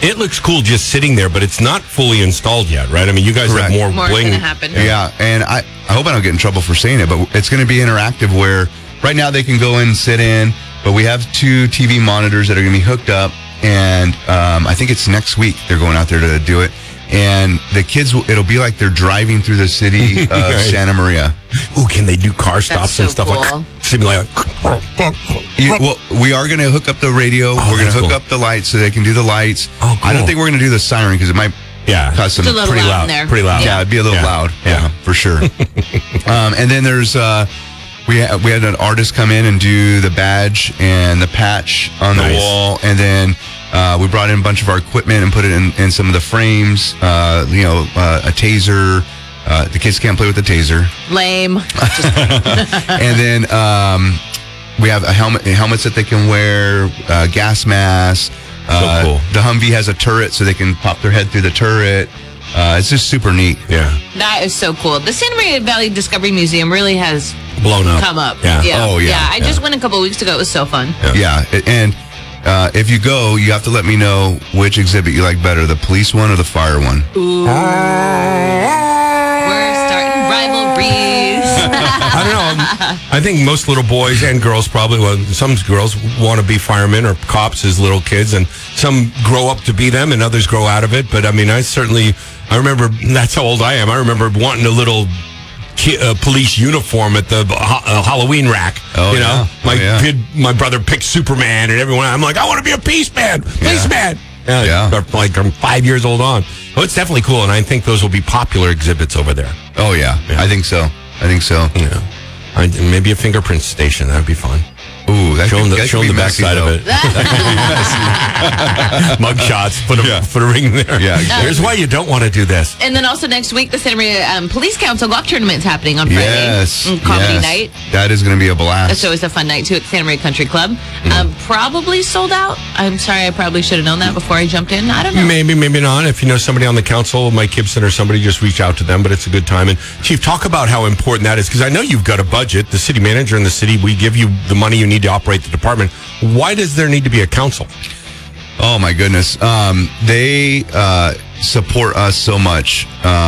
It looks cool just sitting there, but it's not fully installed yet, right? I mean, you guys have more bling. Going to happen. Yeah, and I hope I don't get in trouble for saying it, but it's going to be interactive where right now they can go in and sit in, but we have 2 TV monitors that are going to be hooked up, and I think it's next week they're going out there to do it. And the kids, it'll be like they're driving through the city of Santa Maria. Ooh, can they do car stops and stuff like simulate? Well, we are going to hook up the radio. We're going to hook up the lights so they can do the lights. Oh, cool. I don't think we're going to do the siren because it might cause some pretty loud in there. Pretty loud. Yeah, it'd be a little loud. Yeah, for sure. And then there's we had an artist come in and do the badge and the patch on the wall, and then we brought in a bunch of our equipment and put it in some of the frames. A taser. The kids can't play with the taser. Lame. And then we have helmets that they can wear, gas masks. So cool. The Humvee has a turret so they can pop their head through the turret. It's just super neat. Yeah. That is so cool. The Santa Maria Valley Discovery Museum really has blown up. Come up. Yeah. Oh, yeah. I just went a couple of weeks ago. It was so fun. Yeah. And if you go, you have to let me know which exhibit you like better, the police one or the fire one. Ooh. We're starting rivalries. I don't know. I think most little boys and girls probably, some girls want to be firemen or cops as little kids, and some grow up to be them and others grow out of it. But I mean, I remember, that's how old I am. I remember wanting a little police uniform at the Halloween rack. Oh, My brother picked Superman and everyone. I'm like, I want to be a policeman. Like I'm 5 years old on. Oh, it's definitely cool, and I think those will be popular exhibits over there. Oh yeah. I think so. Yeah. Maybe a fingerprint station. That'd be fun. Ooh, show them the back side of it. Mug shots. Put a ring there. Yeah, exactly. Here's why you don't want to do this. And then also next week, the Santa Maria Police Council golf tournament is happening on Friday. Yes. Comedy night. That is going to be a blast. So it's a fun night too at the Santa Maria Country Club. Probably sold out. I'm sorry, I probably should have known that before I jumped in. I don't know. Maybe not. If you know somebody on the council, Mike Gibson or somebody, just reach out to them. But it's a good time. And Chief, talk about how important that is, because I know you've got a budget. The city manager in the city, we give you the money you need to operate the department. Why does there need to be a council? Oh my goodness. They support us so much.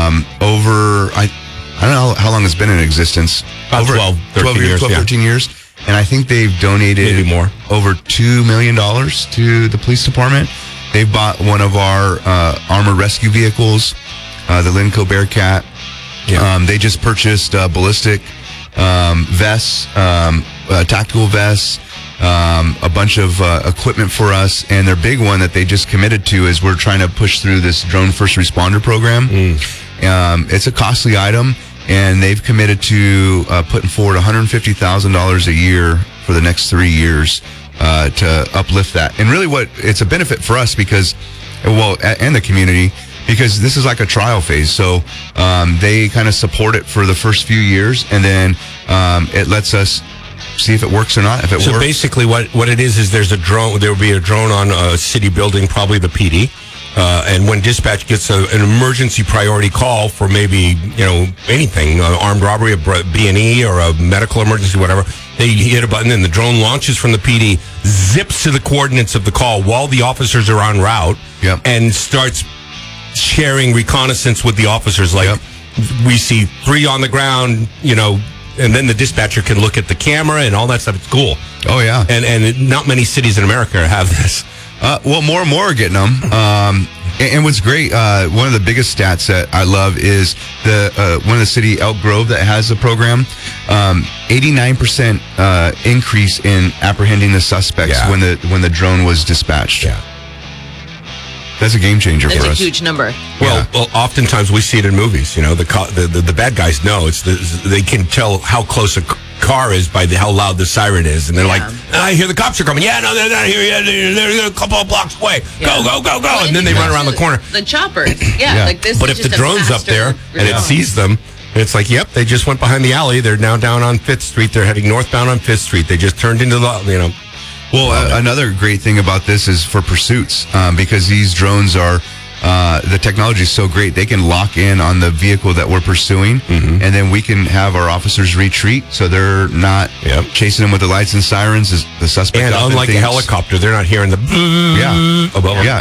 Over I don't know how long it's been in existence. About 12, 13 years. And I think they've donated maybe more. Over $2 million to the police department. They've bought one of our armored rescue vehicles, the Linco Bearcat. Yeah. They just purchased ballistic vests, tactical vests, a bunch of equipment for us, and their big one that they just committed to is we're trying to push through this drone first responder program. It's a costly item, and they've committed to putting forward $150,000 a year for the next 3 years to uplift that. And really it's a benefit for us because, and the community, because this is like a trial phase. So they kind of support it for the first few years, and then it lets us see if it works or not. If it works. So basically what it is there's a drone. There will be a drone on a city building, probably the PD. And when dispatch gets an emergency priority call for maybe, anything, armed robbery, a B&E or a medical emergency, whatever, they hit a button and the drone launches from the PD, zips to the coordinates of the call while the officers are en route, and starts sharing reconnaissance with the officers. Like, we see 3 on the ground, and then the dispatcher can look at the camera and all that stuff. It's cool. Oh, yeah. And not many cities in America have this. More and more are getting them. And what's great, one of the biggest stats that I love is one of the city, Elk Grove, that has the program. 89% increase in apprehending the suspects when the drone was dispatched. Yeah. That's a game changer for us. That's a huge number. Well, oftentimes we see it in movies. The bad guys know they can tell how close a car is by how loud the siren is, and they're like, "I hear the cops are coming." Yeah, no, they're not here yet. They're a couple of blocks away. Go, Well, and then they run around the corner. The choppers, like this. But if the drone's up there and it sees them, it's like, yep, they just went behind the alley. They're now down on 5th Street. They're heading northbound on 5th Street. They just turned into the, Well, another great thing about this is for pursuits, because these drones are, the technology is so great, they can lock in on the vehicle that we're pursuing, and then we can have our officers retreat, so they're not chasing them with the lights and sirens. The suspect, and unlike a helicopter, they're not hearing the above them. Yeah,